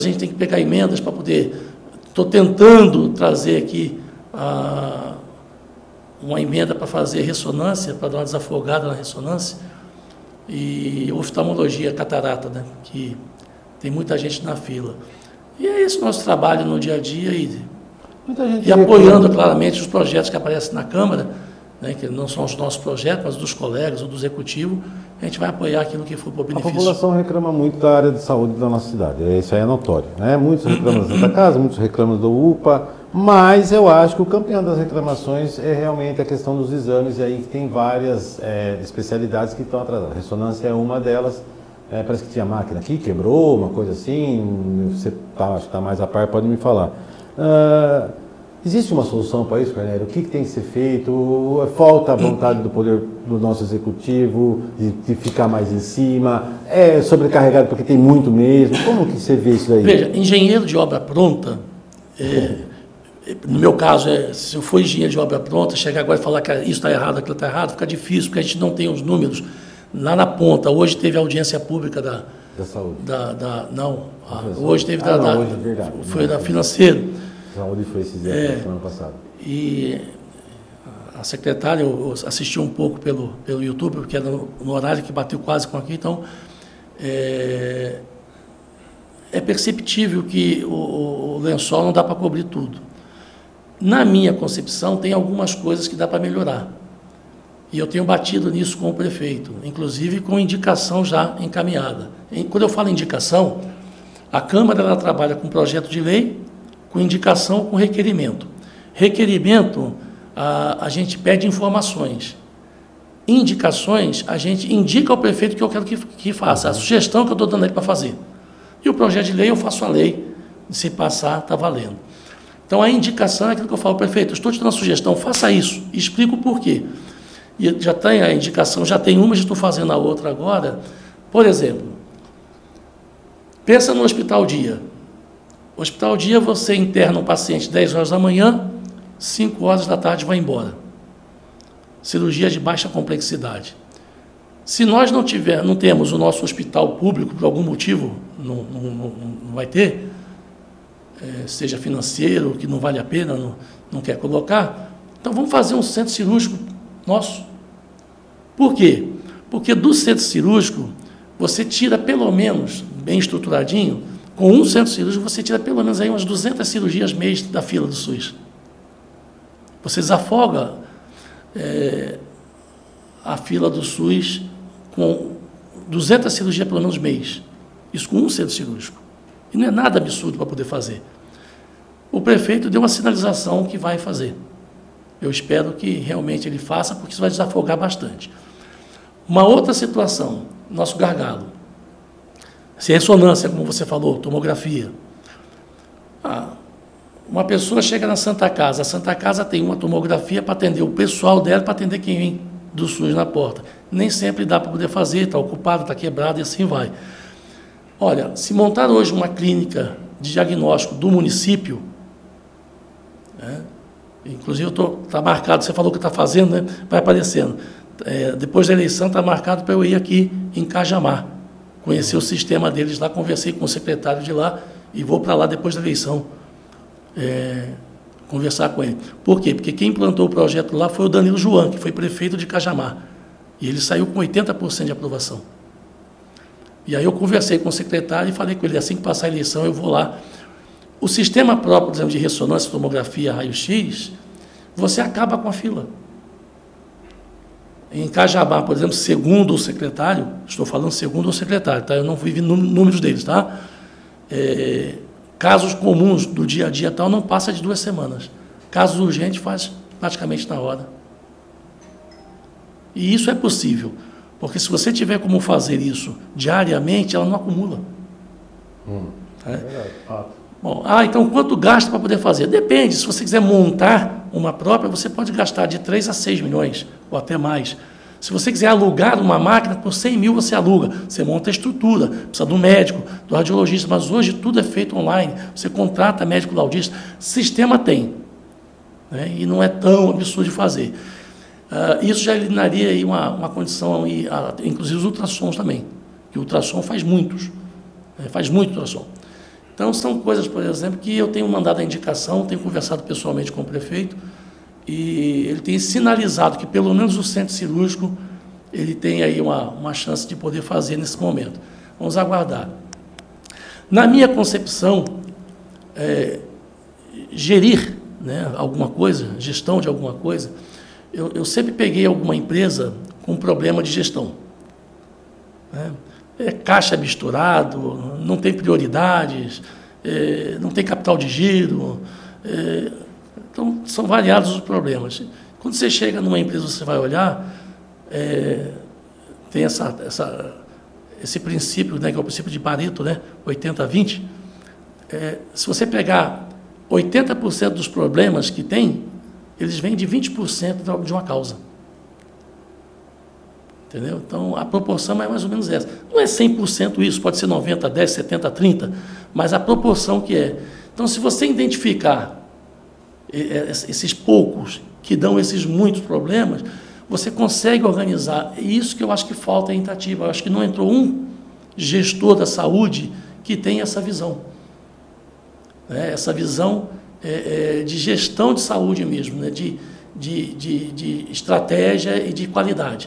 A gente tem que pegar emendas para poder... Estou tentando trazer aqui uma emenda para fazer ressonância, para dar uma desafogada na ressonância, e oftalmologia, catarata, né? Que tem muita gente na fila. E é esse o nosso trabalho no dia a dia, e apoiando claramente os projetos que aparecem na Câmara, né, que não são os nossos projetos, mas dos colegas ou do Executivo, a gente vai apoiar aquilo que for por benefício. A população reclama muito da área de saúde da nossa cidade, isso aí é notório, né? Muitos reclamam da Santa Casa, muitos reclamam do UPA, mas eu acho que o campeão das reclamações é realmente a questão dos exames, e aí que tem várias especialidades que estão atrasadas. A ressonância é uma delas, parece que tinha máquina aqui, quebrou, uma coisa assim, você está mais a par, pode me falar. Existe uma solução para isso, Carneiro? O que tem que ser feito? Falta a vontade do poder do nosso executivo de ficar mais em cima? É sobrecarregado porque tem muito mesmo? Como que você vê isso aí? Veja, engenheiro de obra pronta, no meu caso, se eu for engenheiro de obra pronta, chegar agora e falar que isso está errado, aquilo está errado, fica difícil, porque a gente não tem os números lá na ponta. Hoje teve audiência pública da saúde. Hoje teve foi da Financeiro. Saúde foi esse dia, semana passada. E a secretária, eu assisti um pouco pelo YouTube, porque era no horário que bateu quase com aqui, então é perceptível que o lençol não dá para cobrir tudo. Na minha concepção, tem algumas coisas que dá para melhorar. E eu tenho batido nisso com o prefeito, inclusive com indicação já encaminhada. Quando eu falo indicação, a Câmara ela trabalha com projeto de lei, com indicação, com requerimento. Requerimento, a gente pede informações. Indicações, a gente indica ao prefeito o que eu quero que faça, a sugestão que eu estou dando a ele para fazer. E o projeto de lei, eu faço a lei, se passar, está valendo. Então, a indicação é aquilo que eu falo, prefeito, eu estou te dando a sugestão, faça isso, explico o porquê. E já tem a indicação, já tem uma, já estou fazendo a outra agora. Por exemplo, pensa no hospital dia. Hospital dia, você interna um paciente 10 horas da manhã, 5 horas da tarde vai embora. Cirurgia de baixa complexidade. Se nós não temos o nosso hospital público, por algum motivo, não vai ter, seja financeiro, que não vale a pena, não quer colocar, então vamos fazer um centro cirúrgico nosso. Por quê? Porque do centro cirúrgico, você tira pelo menos, bem estruturadinho, com um centro cirúrgico, você tira pelo menos aí umas 200 cirurgias mês da fila do SUS. Você desafoga a fila do SUS com 200 cirurgias pelo menos mês. Isso com um centro cirúrgico. E não é nada absurdo para poder fazer. O prefeito deu uma sinalização que vai fazer. Eu espero que realmente ele faça, porque isso vai desafogar bastante. Uma outra situação, nosso gargalo. Se ressonância, como você falou, tomografia. Uma pessoa chega na Santa Casa, a Santa Casa tem uma tomografia para atender o pessoal dela, para atender quem vem do SUS na porta. Nem sempre dá para poder fazer, está ocupado, está quebrado e assim vai. Olha, se montar hoje uma clínica de diagnóstico do município, inclusive está marcado, você falou que está fazendo, né? Vai aparecendo. Depois da eleição está marcado para eu ir aqui em Cajamar, conhecer o sistema deles lá, conversei com o secretário de lá e vou para lá depois da eleição conversar com ele. Por quê? Porque quem implantou o projeto lá foi o Danilo João, que foi prefeito de Cajamar, e ele saiu com 80% de aprovação. E aí eu conversei com o secretário e falei com ele, assim que passar a eleição eu vou lá. O sistema próprio, por exemplo, de ressonância, tomografia, raio-x, você acaba com a fila. Em Cajamar, por exemplo, segundo o secretário, estou falando segundo o secretário, tá? Eu não vivi números deles, tá? Casos comuns do dia a dia tal não passa de 2 semanas. Casos urgentes faz praticamente na hora. E isso é possível, porque se você tiver como fazer isso diariamente, ela não acumula. É verdade, fato. Bom, então quanto gasta para poder fazer? Depende, se você quiser montar uma própria, você pode gastar de 3 a 6 milhões, ou até mais. Se você quiser alugar uma máquina, por 100 mil você aluga, você monta a estrutura, precisa do médico, do radiologista, mas hoje tudo é feito online, você contrata médico laudista, sistema tem, né? E não é tão absurdo de fazer. Isso já eliminaria aí uma condição, inclusive os ultrassons também, que o ultrassom faz muitos, faz muito ultrassom. Então, são coisas, por exemplo, que eu tenho mandado a indicação, tenho conversado pessoalmente com o prefeito, e ele tem sinalizado que, pelo menos, o centro cirúrgico, ele tem aí uma chance de poder fazer nesse momento. Vamos aguardar. Na minha concepção, gerir, né, alguma coisa, gestão de alguma coisa, eu sempre peguei alguma empresa com problema de gestão. Né? Caixa misturado, não tem prioridades, não tem capital de giro, então são variados os problemas. Quando você chega numa empresa, você vai olhar, tem esse princípio, né, que é o princípio de Pareto, né, 80-20, se você pegar 80% dos problemas que tem, eles vêm de 20% de uma causa. Entendeu? Então, a proporção é mais ou menos essa. Não é 100% isso, pode ser 90, 10, 70, 30, mas a proporção que é. Então, se você identificar esses poucos que dão esses muitos problemas, você consegue organizar. E isso que eu acho que falta em Itatiba. Eu acho que não entrou um gestor da saúde que tem essa visão. Essa visão de gestão de saúde mesmo, né? de estratégia e de qualidade.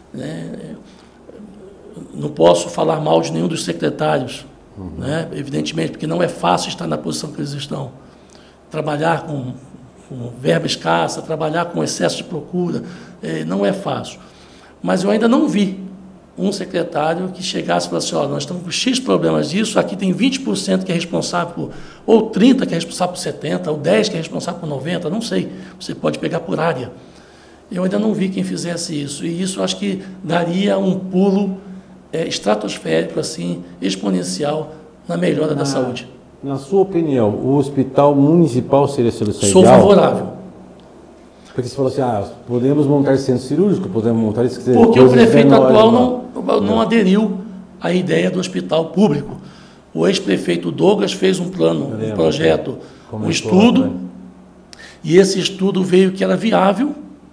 Não posso falar mal de nenhum dos secretários, né? Evidentemente, porque não é fácil estar na posição que eles estão. Trabalhar com verba escassa, trabalhar com excesso de procura, não é fácil. Mas eu ainda não vi um secretário que chegasse e falasse, nós estamos com X problemas disso, aqui tem 20% que é responsável por, ou 30% que é responsável por 70%, ou 10% que é responsável por 90%, não sei. Você pode pegar por área. Eu ainda não vi quem fizesse isso, e isso acho que daria um pulo estratosférico, assim, exponencial, na melhora da saúde. Na sua opinião, o hospital municipal seria a solução Sou ideal? favorável. Porque você falou assim, podemos montar centro cirúrgico, podemos montar isso. Porque o prefeito atual não aderiu à ideia do hospital público. O ex-prefeito Douglas fez um plano, um projeto, um estudo, e esse estudo veio que era viável.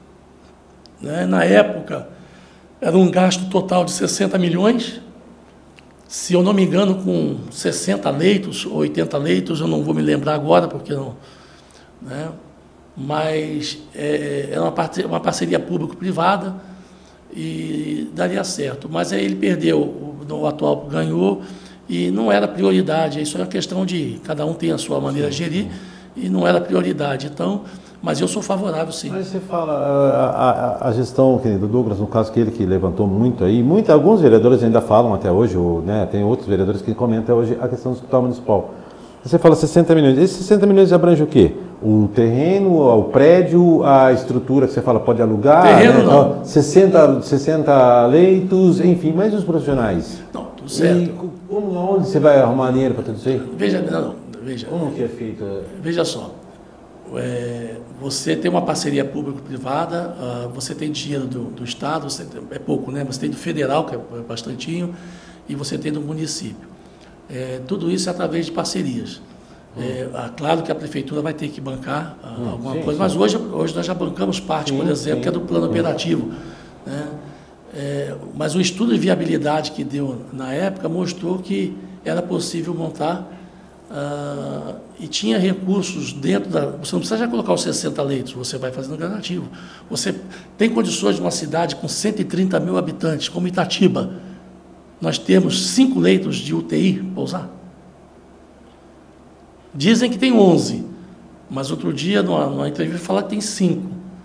Na época, era um gasto total de 60 milhões, se eu não me engano, com 60 leitos, 80 leitos, eu não vou me lembrar agora, porque não... Né? Mas é uma parceria público-privada e daria certo. Mas aí ele perdeu, o atual ganhou, e não era prioridade. Isso é uma questão de cada um tem a sua maneira de gerir, e não era prioridade. Então, mas eu sou favorável, sim. Mas você fala, a gestão, querido Douglas, no caso que ele que levantou muito aí, alguns vereadores ainda falam até hoje, né, tem outros vereadores que comentam hoje a questão do hospital municipal. Você fala 60 milhões. Esses 60 milhões abrange o quê? O terreno, o prédio, a estrutura que você fala pode alugar? Terreno, né? não. 60 leitos, enfim, mas os profissionais? Não, tudo certo. E onde você vai arrumar dinheiro para tudo isso aí? Veja. Como que é feito? Veja só. Você tem uma parceria público-privada, você tem dinheiro do Estado, é pouco, né? Você tem do federal, que é bastantinho, e você tem do município. Tudo isso é através de parcerias. Claro que a prefeitura vai ter que bancar alguma coisa, mas hoje nós já bancamos parte, por exemplo, que é do plano operativo. Né? Mas o estudo de viabilidade que deu na época mostrou que era possível montar e tinha recursos dentro da... Você não precisa já colocar os 60 leitos, você vai fazendo gradativo. Você tem condições de uma cidade com 130 mil habitantes, como Itatiba. Nós temos 5 leitos de UTI para usar. Dizem que tem 11, mas outro dia, numa entrevista, falaram que tem 5.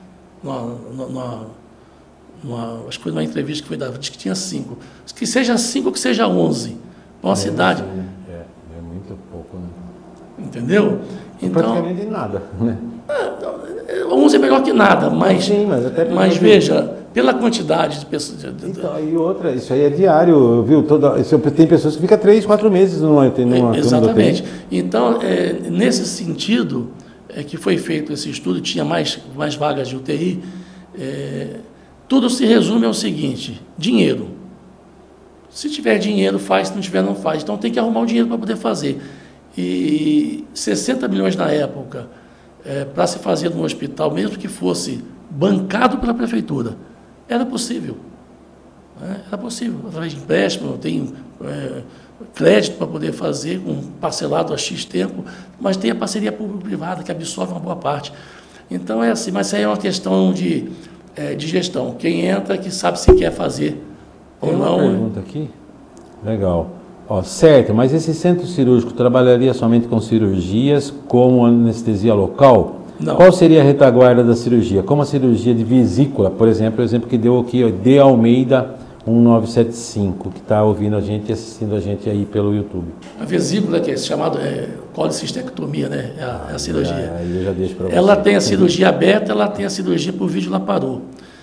Acho que foi numa entrevista que foi dada, disse que tinha 5. Que seja 5 ou que seja 11. Para uma cidade... É muito pouco, né? Entendeu? Então, praticamente nada, né? 11 é melhor que nada, mas, sim, mas veja, pela quantidade de pessoas... Então, e outra, isso aí é diário, viu? Tem pessoas que ficam 3, 4 meses numa exatamente. Então, nesse sentido, que foi feito esse estudo, tinha mais vagas de UTI, tudo se resume ao seguinte: dinheiro. Se tiver dinheiro, faz, se não tiver, não faz. Então, tem que arrumar o dinheiro para poder fazer. E 60 milhões na época, para se fazer num hospital, mesmo que fosse bancado pela prefeitura, era possível. Era possível, através de empréstimo, tem crédito para poder fazer, com parcelado a X tempo, mas tem a parceria público-privada, que absorve uma boa parte. Então é assim, mas isso aí é uma questão de gestão. Quem entra, que sabe se quer fazer ou não. Tem uma pergunta aqui. Legal. Certo, mas esse centro cirúrgico trabalharia somente com cirurgias como anestesia local? Não. Qual seria a retaguarda da cirurgia? Como a cirurgia de vesícula, por exemplo, o exemplo que deu aqui, de Almeida 1975, que está ouvindo a gente e assistindo a gente aí pelo YouTube. A vesícula, que é chamada colicistectomia, né? É a cirurgia. Aí eu já deixo para você. Ela tem a cirurgia aberta, ela tem a cirurgia por vídeo laparô.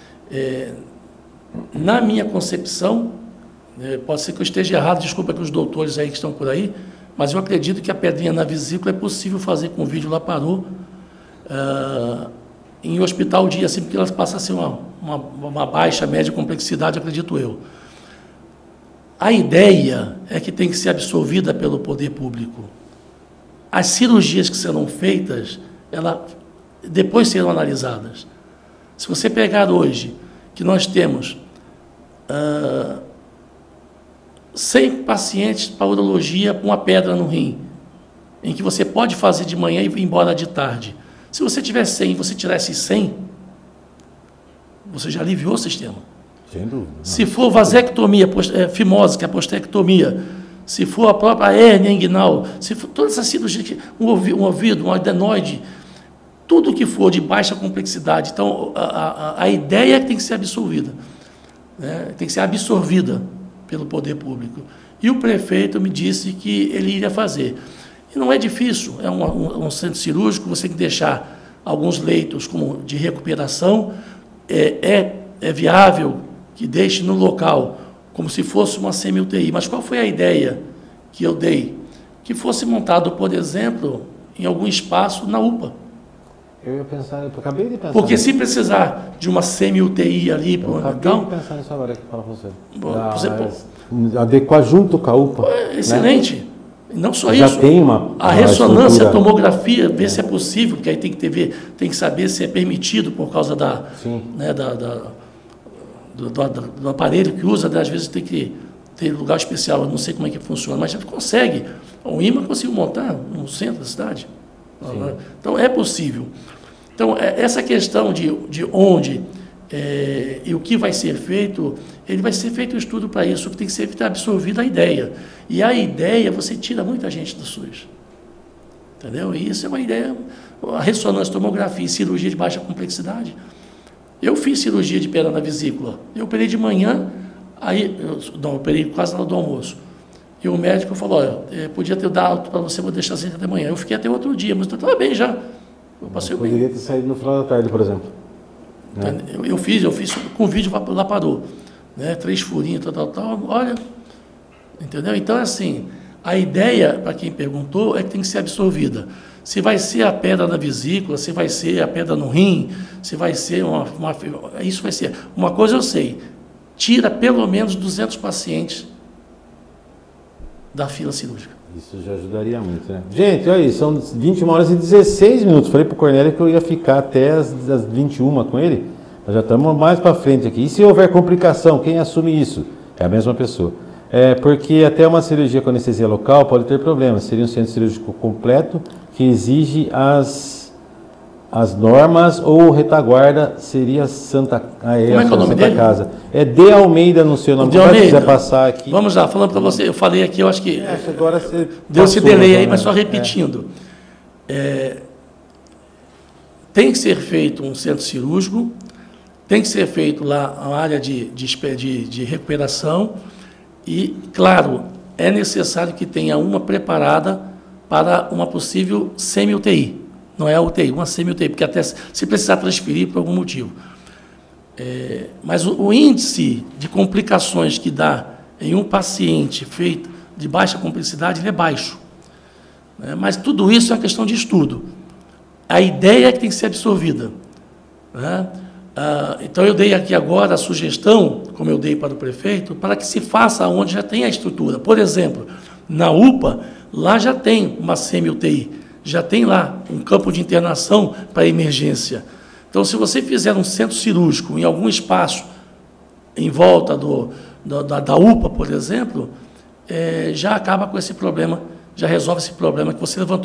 Na minha concepção, pode ser que eu esteja errado, desculpa que os doutores aí que estão por aí, mas eu acredito que a pedrinha na vesícula é possível fazer com vídeo laparô em hospital dia, assim, porque elas passam a ser uma baixa, média complexidade, acredito eu. A ideia é que tem que ser absorvida pelo poder público. As cirurgias que serão feitas, depois serão analisadas. Se você pegar hoje, que nós temos 100 pacientes para urologia com uma pedra no rim, em que você pode fazer de manhã e ir embora de tarde. Se você tiver 100 e você tirar esses 100, você já aliviou o sistema. Sem dúvida. Se for vasectomia, fimose, que é a postectomia, se for a própria hérnia inguinal, se for todas essas cirurgias, um ouvido, um adenoide, tudo que for de baixa complexidade. Então, a ideia é que tem que ser absorvida, né? Tem que ser absorvida pelo poder público. E o prefeito me disse que ele iria fazer. E não é difícil, é um centro cirúrgico, você tem que deixar alguns leitos como de recuperação, é viável que deixe no local como se fosse uma semi-UTI. Mas qual foi a ideia que eu dei? Que fosse montado, por exemplo, em algum espaço na UPA. Eu acabei de pensar. Porque se precisar de uma semi-UTI ali, acabei de pensar nisso agora que fala você. Adequar junto com a UPA. Excelente. Né? Não só já isso. Tem a ressonância, a tomografia, ver se é possível, porque aí tem que saber se é permitido por causa do aparelho que usa, né? Às vezes tem que ter lugar especial, eu não sei como é que funciona, mas a gente consegue. O IMA conseguiu montar no centro da cidade. Sim. Então é possível. Então, essa questão de onde e o que vai ser feito, ele vai ser feito um estudo para isso, que tem que ser absorvida a ideia. E a ideia, você tira muita gente do SUS. Entendeu? E isso é uma ideia, a ressonância, tomografia e cirurgia de baixa complexidade. Eu fiz cirurgia de pedra na vesícula. Eu operei de manhã, eu operei quase na hora do almoço. E o médico falou, olha, podia ter dado para você, vou deixar assim até amanhã. Eu fiquei até outro dia, mas eu estava bem já. Eu passei bem. Poderia ter saído no final da tarde, por exemplo. Né? Eu fiz com vídeo lá parou. Né? 3 furinhos, tal, olha. Entendeu? Então, assim, a ideia, para quem perguntou, é que tem que ser absorvida. Se vai ser a pedra na vesícula, se vai ser a pedra no rim, se vai ser isso vai ser. Uma coisa eu sei, tira pelo menos 200 pacientes da fila cirúrgica. Isso já ajudaria muito, né? Gente, olha aí, são 21 horas e 16 minutos. Falei para o Cornélio que eu ia ficar até as 21 com ele. Nós já estamos mais para frente aqui. E se houver complicação, quem assume isso? É a mesma pessoa. Porque até uma cirurgia com anestesia local pode ter problemas. Seria um centro cirúrgico completo que exige as normas, ou retaguarda seria Santa Casa. É de Almeida no seu nome. Se quiser passar aqui. Vamos lá, falando para você, eu falei aqui, eu acho que agora você deu esse delay aí, mas só repetindo. Tem que ser feito um centro cirúrgico, tem que ser feito lá uma área de recuperação e, claro, é necessário que tenha uma preparada para uma possível semi-UTI. Não é a UTI, uma semi-UTI, porque até se precisar transferir por algum motivo. Mas o índice de complicações que dá em um paciente feito de baixa complexidade, ele é baixo. Mas tudo isso é uma questão de estudo. A ideia é que tem que ser absorvida. Então, eu dei aqui agora a sugestão, como eu dei para o prefeito, para que se faça onde já tem a estrutura. Por exemplo, na UPA, lá já tem uma semi-UTI. Já tem lá um campo de internação para emergência. Então, se você fizer um centro cirúrgico em algum espaço em volta da UPA, por exemplo, já acaba com esse problema, já resolve esse problema que você levantou.